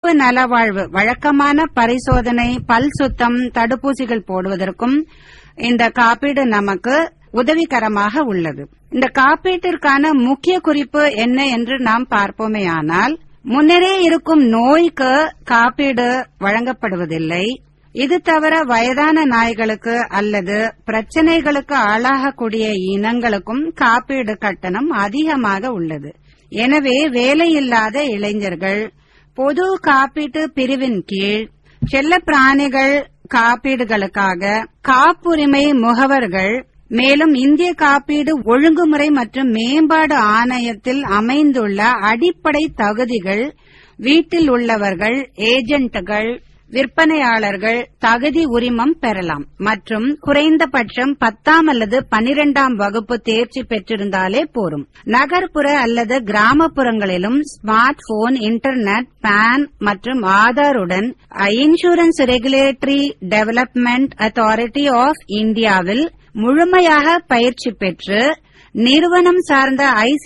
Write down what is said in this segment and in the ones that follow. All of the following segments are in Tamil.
சிறப்பு நலவாழ்வு வழக்கமான பரிசோதனை, பல் சுத்தம், தடுப்பூசிகள் போடுவதற்கும் இந்த காப்பீடு நமக்கு உதவிகரமாக உள்ளது. இந்த காப்பீட்டிற்கான முக்கிய குறிப்பு என்ன என்று நாம் பார்ப்போமேயானால், முன்னரே இருக்கும் நோய்க்கு காப்பீடு வழங்கப்படுவதில்லை. இது தவிர வயதான நாய்களுக்கு அல்லது பிரச்சனைகளுக்கு ஆளாகக்கூடிய இனங்களுக்கும் காப்பீடு கட்டணம் அதிகமாக உள்ளது. எனவே வேலையில்லாத இளைஞர்கள் பொது காப்பீட்டு பிரிவின் கீழ் செல்ல பிராணிகள் காப்பீடுகளுக்காக காப்புரிமை முகவர்கள், மேலும் இந்திய காப்பீடு ஒழுங்குமுறை மற்றும் மேம்பாடு ஆணையத்தில் அமைந்துள்ள அடிப்படை தகுதிகள், வீட்டில் உள்ளவர்கள், ஏஜென்ட்கள், விற்பனையாளர்கள் தகுதி உரிமம் பெறலாம் மற்றும் குறைந்தபட்சம் 10ஆம் அல்லது 12ஆம் வகுப்பு தேர்ச்சி பெற்றிருந்தாலே போரும். நகர்ப்புற அல்லது கிராமப்புறங்களிலும் ஸ்மார்ட் போன், இன்டர்நெட், பான் மற்றும் ஆதாருடன் insurance regulatory development authority of இந்தியாவில் முழுமையாக பயிற்சி பெற்று நிறுவனம் சார்ந்த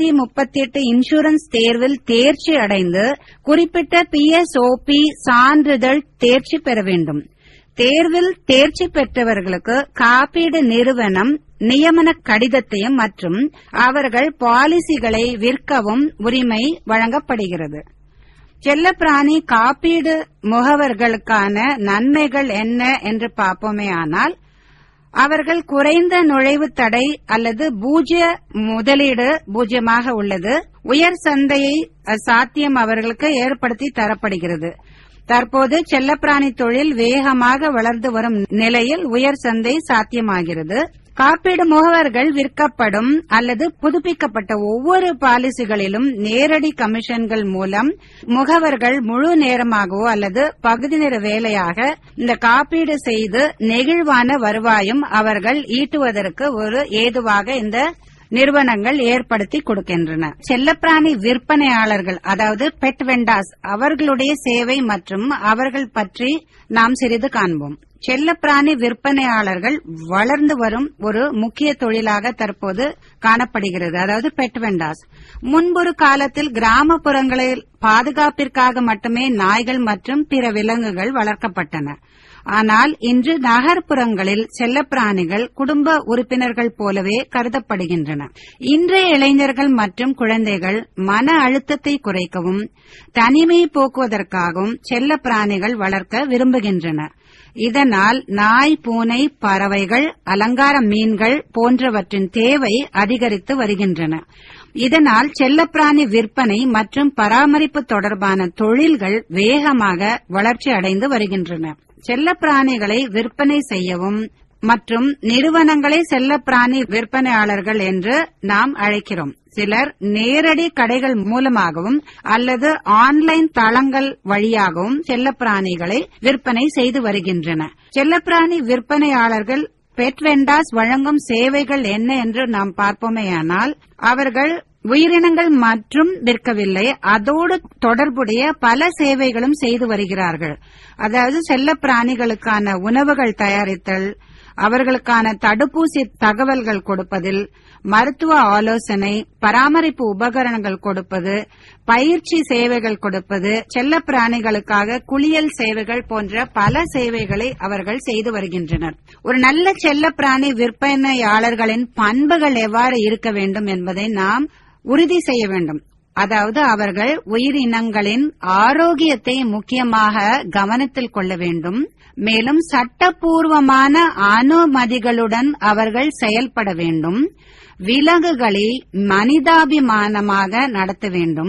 IC38 இன்சூரன்ஸ் தேர்வில் தேர்ச்சி அடைந்து குறிப்பிட்ட PSOP சான்றிதழ் தேர்ச்சி பெற வேண்டும். தேர்வில் தேர்ச்சி பெற்றவர்களுக்கு காப்பீடு நிறுவனம் நியமன கடிதத்தையும் மற்றும் அவர்கள் பாலிசிகளை விற்கவும் உரிமை வழங்கப்படுகிறது. செல்லப்பிராணி காப்பீடு முகவர்களுக்கான நன்மைகள் என்ன என்று பார்ப்போமேயானால், அவர்கள் குறைந்த நுழைவு தடை அல்லது பூஜ்ய முதலீடு பூஜ்யமாக உள்ளது. உயர் சந்தையை சாத்தியம் அவர்களுக்கு ஏற்படுத்தி தரப்படுகிறது. தற்போது செல்லப்பிராணி தொழில் வேகமாக வளர்ந்து வரும் நிலையில் உயர் சந்தை சாத்தியமாகிறது. காப்பீடு முகவர்கள் விற்கப்படும் அல்லது புதுப்பிக்கப்பட்ட ஒவ்வொரு பாலிசிகளிலும் நேரடி கமிஷன்கள் மூலம் முகவர்கள் முழு நேரமாகவோ அல்லது பகுதி நேர வேலையாக இந்த காப்பீடு செய்து நெகிழ்வான வருவாயும் அவர்கள் ஈட்டுவதற்கு ஒரு ஏதுவாக இந்த நிறுவனங்கள் ஏற்படுத்தி கொடுக்கின்றன. செல்லப்பிராணி விற்பனையாளர்கள், அதாவது பெட் வெண்டாஸ், அவர்களுடைய சேவை மற்றும் அவர்கள் பற்றி நாம் சிறிது காண்போம். செல்லப்பிராணி விற்பனையாளர்கள் வளர்ந்து வரும் ஒரு முக்கிய தொழிலாக தற்போது காணப்படுகிறது. அதாவது பெட் வெண்டாஸ். முன்பொரு காலத்தில் கிராமப்புறங்களில் பாதுகாப்பிற்காக மட்டுமே நாய்கள் மற்றும் பிற விலங்குகள் வளர்க்கப்பட்டன. ஆனால் இன்று நகர்ப்புறங்களில் செல்லப்பிராணிகள் குடும்ப உறுப்பினர்கள் போலவே கருதப்படுகின்றன. இன்றைய இளைஞர்கள் மற்றும் குழந்தைகள் மன அழுத்தத்தை குறைக்கவும் தனிமையை போக்குவதற்காகவும் செல்லப்பிராணிகள் வளர்க்க விரும்புகின்றன. இதனால் நாய், பூனை, பறவைகள், அலங்கார மீன்கள் போன்றவற்றின் தேவை அதிகரித்து வருகின்றன. இதனால் செல்லப்பிராணி விற்பனை மற்றும் பராமரிப்பு தொடர்பான தொழில்கள் வேகமாக வளர்ச்சி அடைந்து வருகின்றன. செல்லப்பிராணிகளை விற்பனை செய்யவும் மற்றும் நிறுவனங்களை செல்லப்பிராணி விற்பனையாளர்கள் என்று நாம் அழைக்கிறோம். சிலர் நேரடி கடைகள் மூலமாகவும் அல்லது ஆன்லைன் தளங்கள் வழியாகவும் செல்லப்பிராணிகளை விற்பனை செய்து வருகின்றன. செல்லப்பிராணி விற்பனையாளர்கள் பெட் வெண்டாஸ் வழங்கும் சேவைகள் என்ன என்று நாம் பார்ப்போமேயானால், அவர்கள் உயிரினங்கள் மற்றும் விற்கவில்லை, அதோடு தொடர்புடைய பல சேவைகளும் செய்து வருகிறார்கள். அதாவது செல்லப்பிராணிகளுக்கான உணவுகள் தயாரித்தல், அவர்களுக்கான தடுப்பூசி தகவல்கள் கொடுப்பதில், மருத்துவ ஆலோசனை, பராமரிப்பு உபகரணங்கள் கொடுப்பது, பயிற்சி சேவைகள் கொடுப்பது, செல்லப்பிராணிகளுக்காக குளியல் சேவைகள் போன்ற பல சேவைகளை அவர்கள் செய்து வருகின்றனர். ஒரு நல்ல செல்லப்பிராணி விற்பனையாளர்களின் பண்புகள் எவ்வாறு இருக்க வேண்டும் என்பதை நாம் உறுதி செய்ய வேண்டும். அதாவது அவர்கள் உயிரினங்களின் ஆரோக்கியத்தை முக்கியமாக கவனத்தில் கொள்ள வேண்டும். மேலும் சட்டப்பூர்வமான அனுமதிகளுடன் அவர்கள் செயல்பட வேண்டும். விலங்குகளை மனிதாபிமானமாக நடத்த வேண்டும்.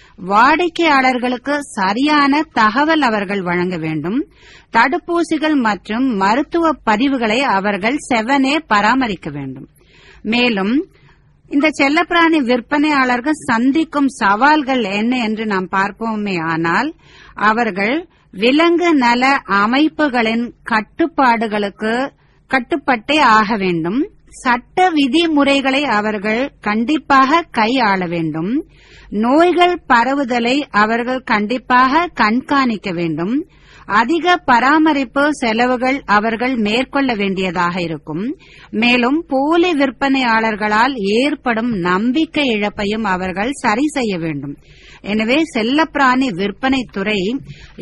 வாடிக்கையாளர்களுக்கு சரியான தகவல் அவர்கள் வழங்க வேண்டும். தடுப்பூசிகள் மற்றும் மருத்துவ பதிவுகளை அவர்கள் செவனே பராமரிக்க வேண்டும். மேலும் இந்த செல்லப்பிராணி விற்பனையாளர்கள் சந்திக்கும் சவால்கள் என்ன என்று நாம் பார்ப்போமே ஆனால், அவர்கள் விலங்கு நல அமைப்புகளின் கட்டுப்பாடுகளுக்கு கட்டுப்பட்டே ஆக வேண்டும். சட்ட விதிமுறைகளை அவர்கள் கண்டிப்பாக கையாள வேண்டும். நோய்கள் பரவுதலை அவர்கள் கண்டிப்பாக கண்காணிக்க வேண்டும். அதிக பராமரிப்பு செலவுகள் அவர்கள் மேற்கொள்ள வேண்டியதாக இருக்கும். மேலும் போலி விற்பனையாளர்களால் ஏற்படும் நம்பிக்கை இழப்பையும் அவர்கள் சரி செய்ய வேண்டும். எனவே செல்லப்பிராணி விற்பனை துறை